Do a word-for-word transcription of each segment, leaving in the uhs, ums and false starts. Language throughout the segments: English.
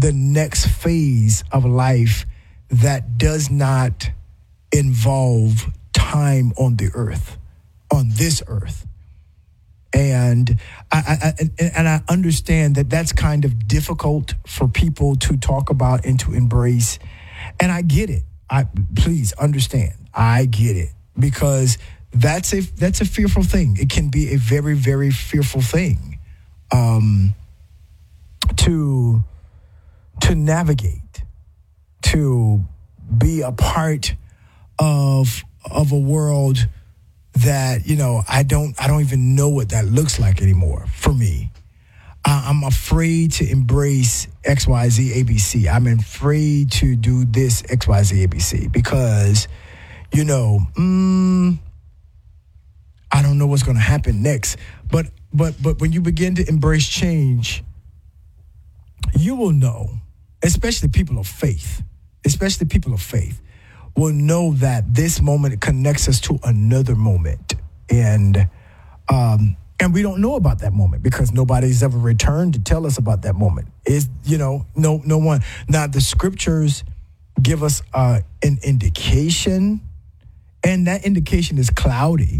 the next phase of life that does not involve time on the earth, on this earth. And I, I, and I understand that that's kind of difficult for people to talk about and to embrace. And I get it. I please understand. I get it, because that's a that's a fearful thing. It can be a very, very fearful thing um, to to navigate, to be a part of of a world that, you know, I don't I don't even know what that looks like anymore for me. I, I'm afraid to embrace X Y Z A B C. I'm afraid to do this X Y Z A B C because, you know, mm, I don't know what's going to happen next. But but but when you begin to embrace change, you will know, especially people of faith, especially people of faith, will know that this moment connects us to another moment. And um, and we don't know about that moment because nobody's ever returned to tell us about that moment. Is you know, no no one. Now the scriptures give us uh, an indication, and that indication is cloudy.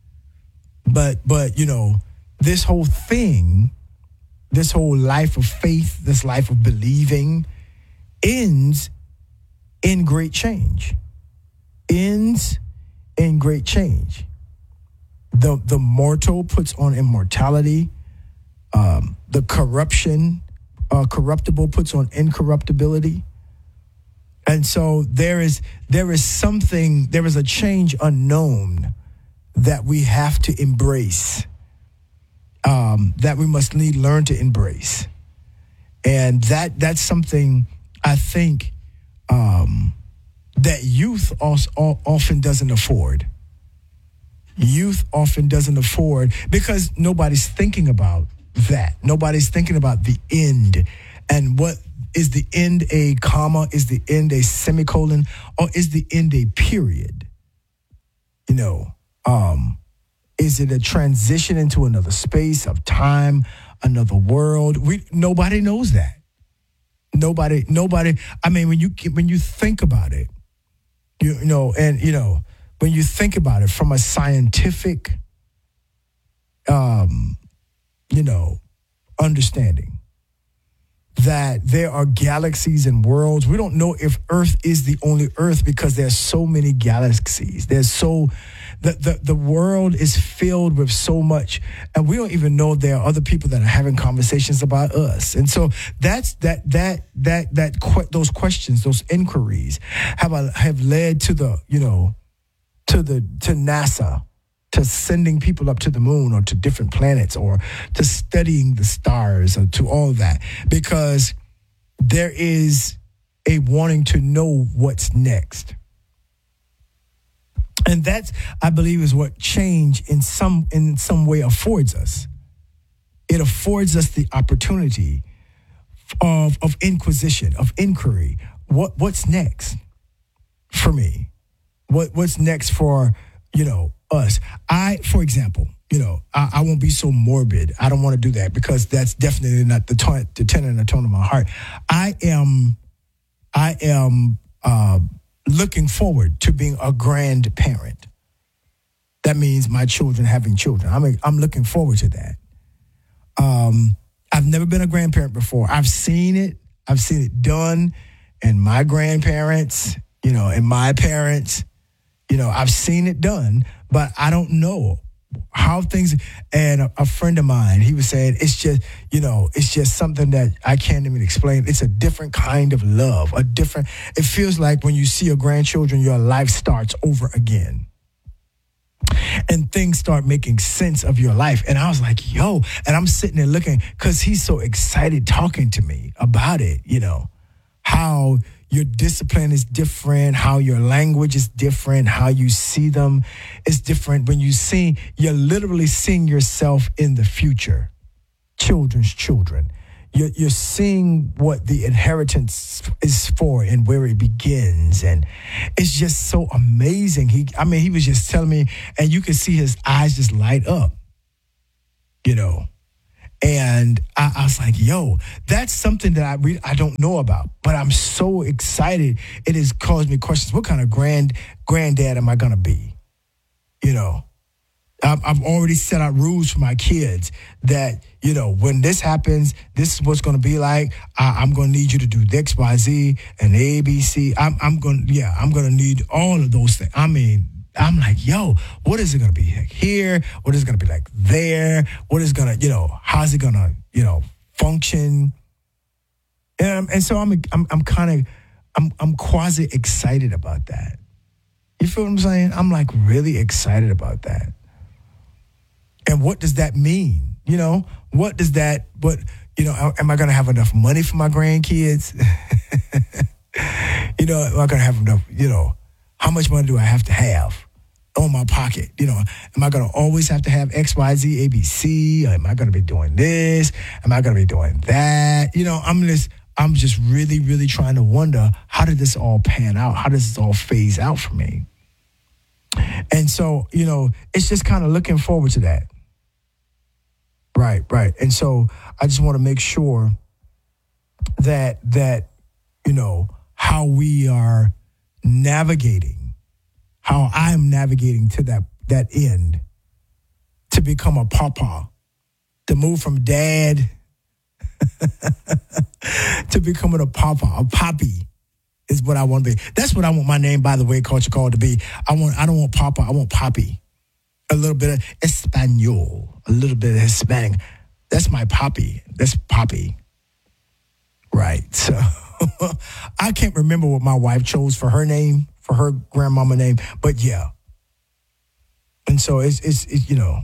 But but you know, this whole thing, this whole life of faith, this life of believing ends in great change. Ends in great change. The the mortal puts on immortality. Um, the corruption, uh, corruptible puts on incorruptibility. And so there is there is something, there is a change unknown that we have to embrace, um, that we must need learn to embrace. And that that's something I think um, that youth also often doesn't afford. Youth often doesn't afford because nobody's thinking about that. Nobody's thinking about the end. And what is the end a comma? Is the end a semicolon? Or is the end a period? You know, um, is it a transition into another space of time, another world? We nobody knows that. Nobody, nobody. I mean, when you when you think about it, you, you know, and you know, when you think about it from a scientific, um, you know, understanding that there are galaxies and worlds. We don't know if Earth is the only Earth because there's so many galaxies. There's so the, the the world is filled with so much, and we don't even know there are other people that are having conversations about us. And so that's that that that that que- those questions, those inquiries, have a, have led to the you know to the to NASA, to sending people up to the moon or to different planets or to studying the stars or to all of that, because there is a wanting to know what's next. And that's, I believe, is what change in some in some way affords us. It affords us the opportunity of of inquisition, of inquiry. What what's next for me? What what's next for, you know, us? I, for example, you know, I, I won't be so morbid. I don't want to do that because that's definitely not the tone, the tenor and the tone of my heart. I am, I am uh, looking forward to being a grandparent. That means my children having children. I'm I'm looking forward to that. Um, I've never been a grandparent before. I've seen it. I've seen it done, and my grandparents, you know, and my parents. You know, I've seen it done, but I don't know how things, and a, a friend of mine, he was saying, it's just, you know, it's just something that I can't even explain. It's a different kind of love, a different, it feels like when you see your grandchildren, your life starts over again. And things start making sense of your life. And I was like, yo, and I'm sitting there looking, because he's so excited talking to me about it, you know, how your discipline is different, how your language is different, how you see them is different. When you see, you're literally seeing yourself in the future, children's children. You're, you're seeing what the inheritance is for and where it begins. And it's just so amazing. He, I mean, he was just telling me, and you could see his eyes just light up, you know. And I, I was like, yo, that's something that I re- I don't know about, but I'm so excited. It has caused me questions. What kind of grand granddad am I gonna be? You know, I've, I've already set out rules for my kids that, you know, when this happens, this is what's gonna be like. I, I'm gonna need you to do X, Y, Z, and A, B, C. I'm, I'm gonna, yeah, I'm gonna need all of those things. I mean, I'm like, yo, what is it going to be like here? What is it going to be like there? What is going to, you know, how's it going to, you know, function? And, and so I'm, I'm, I'm kind of, I'm, I'm quasi excited about that. You feel what I'm saying? I'm like really excited about that. And what does that mean? You know, what does that, what, you know, am I going to have enough money for my grandkids? You know, am I going to have enough, you know, how much money do I have to have on my pocket? You know, am I going to always have to have X, Y, Z, A, B, C? Am I going to be doing this? Am I going to be doing that? You know, I'm just, I'm just really, really trying to wonder, how did this all pan out? How does this all phase out for me? And so, you know, it's just kind of looking forward to that. Right, right. And so I just want to make sure that, that, you know, how we are navigating, how I'm navigating to that that end, to become a papa, to move from dad to becoming a papa, a poppy is what I want to be. That's what I want my name, by the way, Culture Call, to be. I want. I don't want papa. I want poppy. A little bit of Espanol, a little bit of Hispanic. That's my poppy. That's poppy. Right. So I can't remember what my wife chose for her name, for her grandmama name, but yeah. And so it's, it's, it's you know,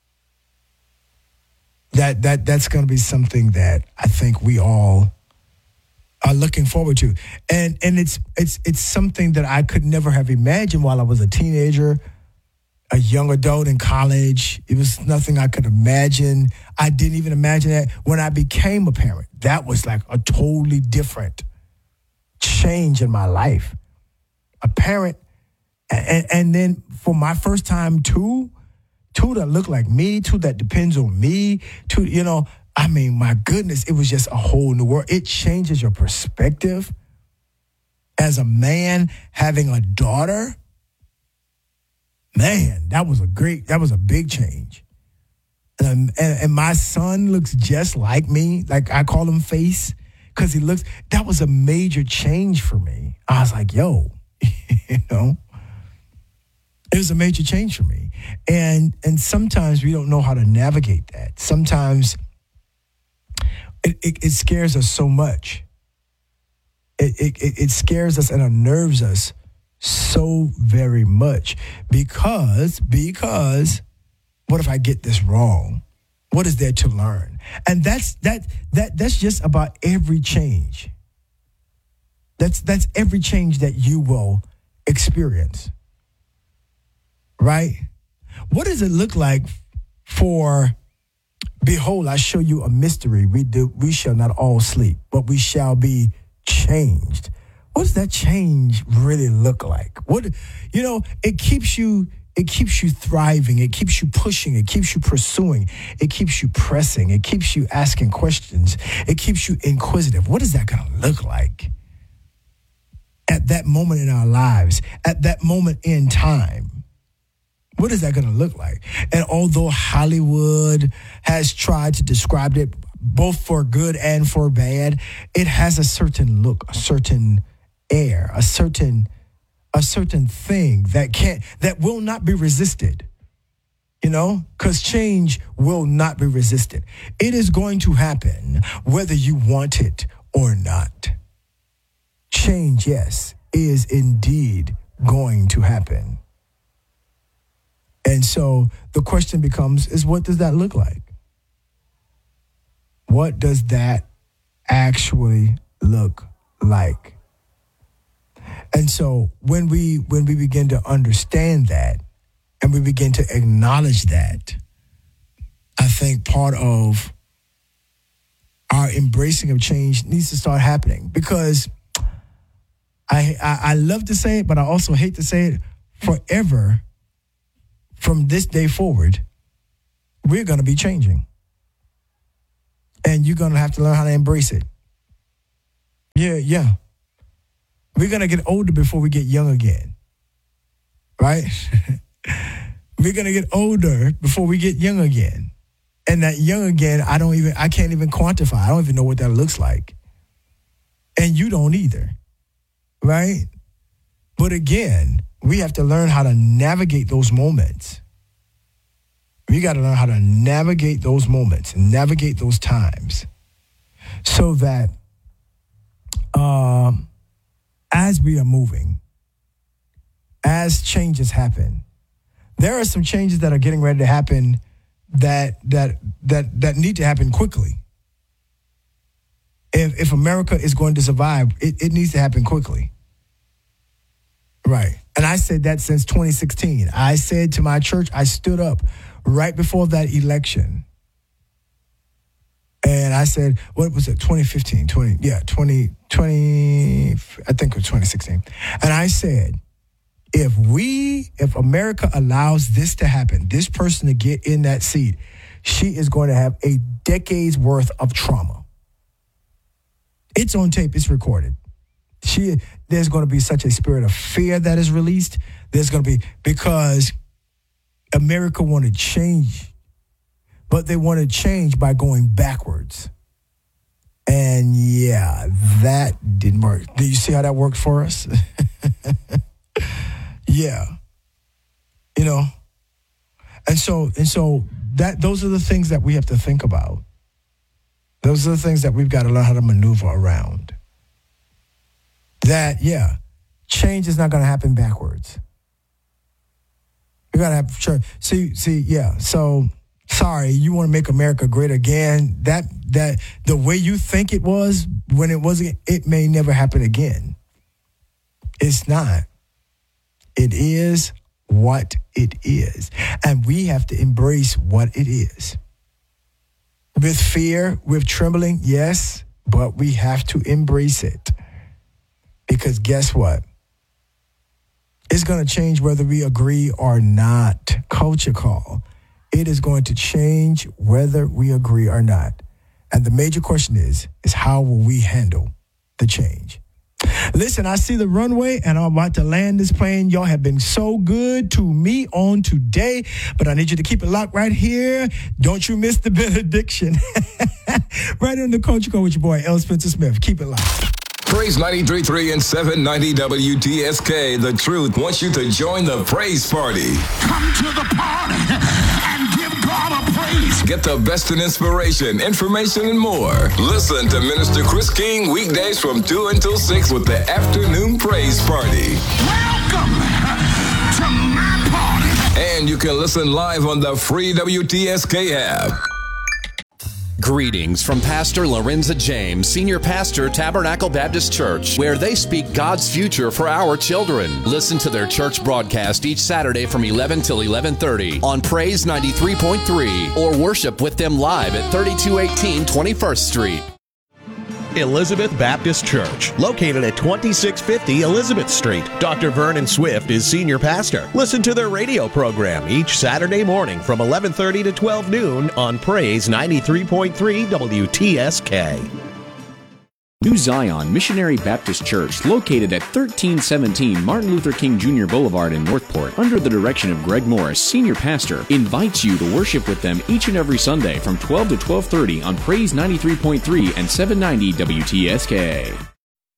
that that that's going to be something that I think we all are looking forward to. And and it's it's it's something that I could never have imagined while I was a teenager, a young adult in college. It was nothing I could imagine. I didn't even imagine that when I became a parent. That was like a totally different change in my life. A parent, and, and then for my first time, two, two that look like me, two that depends on me, two, you know, I mean, my goodness, it was just a whole new world. It changes your perspective. As a man having a daughter, man, that was a great, that was a big change. And, and, and my son looks just like me. Like I call him Face because he looks, that was a major change for me. I was like, yo, you know, it was a major change for me. And, and sometimes we don't know how to navigate that. Sometimes it, it, it scares us so much. It, it, it scares us and unnerves us so very much because, because what if I get this wrong? What is there to learn? And that's that that that's just about every change. That's that's every change that you will experience. Right? What does it look like for, behold, I show you a mystery. We do we shall not all sleep, but we shall be changed. What does that change really look like? What, you know, it keeps you, it keeps you thriving. It keeps you pushing. It keeps you pursuing. It keeps you pressing. It keeps you asking questions. It keeps you inquisitive. What is that going to look like at that moment in our lives, at that moment in time? What is that going to look like? And although Hollywood has tried to describe it both for good and for bad, it has a certain look, a certain air, a certain a certain thing that can't that will not be resisted. You know, because change will not be resisted. It is going to happen whether you want it or not. Change, yes, is indeed going to happen. And so the question becomes, is what does that look like? What does that actually look like? And so when we when we begin to understand that and we begin to acknowledge that, I think part of our embracing of change needs to start happening. Because I, I, I love to say it, but I also hate to say it, forever from this day forward, we're going to be changing. And you're going to have to learn how to embrace it. Yeah, yeah. We're going to get older before we get young again. Right? We're going to get older before we get young again. And that young again, I don't even, I can't even quantify. I don't even know what that looks like. And you don't either. Right? But again, we have to learn how to navigate those moments. We got to learn how to navigate those moments and navigate those times so that um, as we are moving, as changes happen, there are some changes that are getting ready to happen that that that that need to happen quickly. If if America is going to survive, it, it needs to happen quickly. Right. And I said that since twenty sixteen. I said to my church, I stood up right before that election. And I said, what was it, twenty fifteen, twenty, yeah, twenty, twenty, I think it was twenty sixteen. And I said, if we, if America allows this to happen, this person to get in that seat, she is going to have a decade's worth of trauma. It's on tape, it's recorded. She, there's going to be such a spirit of fear that is released. There's going to be, because America wanted change, but they wanted change by going backwards. And yeah, that didn't work. Did you see how that worked for us? Yeah. You know, and so, and so that, those are the things that we have to think about. Those are the things that we've got to learn how to maneuver around. That, yeah, change is not going to happen backwards. We got to have sure. See, see, yeah. So, sorry, you want to make America great again? That that the way you think it was when it wasn't, it may never happen again. It's not. It is what it is, and we have to embrace what it is. With fear, with trembling, yes, but we have to embrace it. Because guess what? It's going to change whether we agree or not. Culture call. It is going to change whether we agree or not. And the major question is, is how will we handle the change? Listen, I see the runway and I'm about to land this plane. Y'all have been so good to me on today, but I need you to keep it locked right here. Don't you miss the benediction. Right on the Culture Call with your boy, L. Spencer Smith. Keep it locked. Praise ninety-three point three and seven ninety W T S K. The Truth wants you to join the praise party. Come to the party and give God a praise. Get the best in inspiration, information, and more. Listen to Minister Chris King weekdays from two until six with the Afternoon Praise Party. Welcome to my party. And you can listen live on the free W T S K app. Greetings from Pastor Lorenza James, Senior Pastor, Tabernacle Baptist Church, where they speak God's future for our children. Listen to their church broadcast each Saturday from eleven till eleven thirty on Praise ninety-three point three, or worship with them live at thirty-two eighteen twenty-first Street. Elizabeth Baptist Church, located at twenty-six fifty Elizabeth Street. Doctor Vernon Swift is senior pastor. Listen to their radio program each Saturday morning from eleven thirty to twelve noon on Praise ninety-three point three W T S K. New Zion Missionary Baptist Church, located at thirteen seventeen Martin Luther King Junior Boulevard in Northport, under the direction of Greg Morris, Senior Pastor, invites you to worship with them each and every Sunday from twelve to twelve thirty on Praise ninety-three point three and seven ninety W T S K.